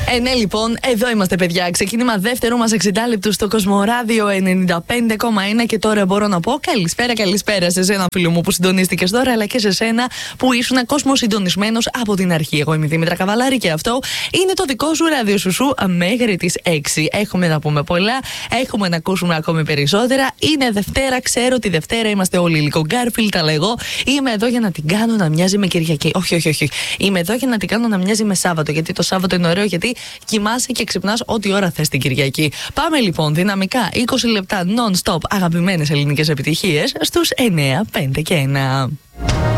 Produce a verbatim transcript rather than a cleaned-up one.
Ε, ναι, λοιπόν, εδώ είμαστε, παιδιά. Ξεκίνημα δεύτερο μας εξήντα λεπτού στο Κοσμοράδιο ενενήντα πέντε κόμμα ένα. Και τώρα μπορώ να πω καλησπέρα, καλησπέρα σε εσένα, φίλο μου, που συντονίστηκες τώρα, αλλά και σε σένα που ήσουν κόσμο συντονισμένος από την αρχή. Εγώ είμαι η Δήμητρα Καβαλάρη και αυτό είναι το δικό σου ραδιοσουσού μέχρι τις έξι. Έχουμε να πούμε πολλά, έχουμε να ακούσουμε ακόμη περισσότερα. Είναι Δευτέρα, ξέρω ότι Δευτέρα είμαστε όλοι λίγο Γκάρφιλντ, αλλά εγώ είμαι εδώ για να την κάνω να μοιάζει με Κυριακή. Όχι, όχι, όχι. Είμαι εδώ για να την κάνω να μοιάζει με Σάββατο. Γιατί το Σάββατο είναι ωραίο, γιατί κοιμάσαι και ξυπνάς ό,τι ώρα θες την Κυριακή. Πάμε λοιπόν δυναμικά είκοσι λεπτά non-stop αγαπημένες ελληνικές επιτυχίες στους εννιά, πέντε και ένα.